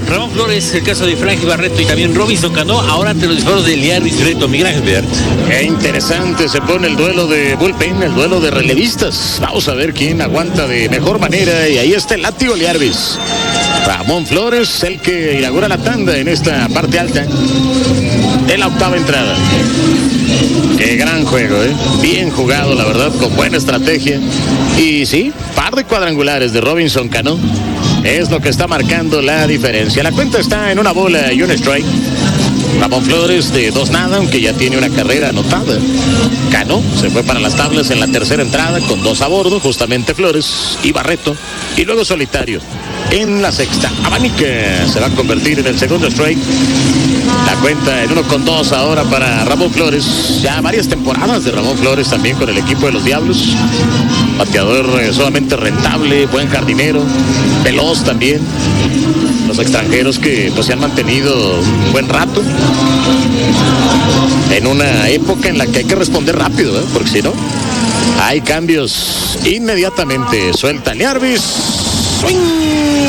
Ramón Flores, el caso de Frankie Barreto y también Robinson Cano, ahora ante los disparos de Liarbis Reto, Miguel Ángel Bert. Qué interesante se pone el duelo de bullpen, el duelo de relevistas. Vamos a ver quién aguanta de mejor manera, y ahí está el látigo Liarbis. Ramón Flores, el que inaugura la tanda en esta parte alta de la octava entrada. Qué gran juego, bien jugado, la verdad, con buena estrategia. Y sí, par de cuadrangulares de Robinson Cano es lo que está marcando la diferencia. La cuenta está en 1 y 1 strike. Ramón Flores de 2-0, aunque ya tiene una carrera anotada. Cano se fue para las tablas en la tercera entrada con 2 a bordo, justamente Flores y Barreto, y luego solitario en la sexta. Abanica se va a convertir en el segundo strike. La cuenta en 1-2 ahora para Ramón Flores. Ya varias temporadas de Ramón Flores también con el equipo de los Diablos. Bateador solamente rentable, buen jardinero, veloz también. Los extranjeros que pues se han mantenido un buen rato en una época en la que hay que responder rápido, porque si no hay cambios inmediatamente. Suelta Liarbis. Swing.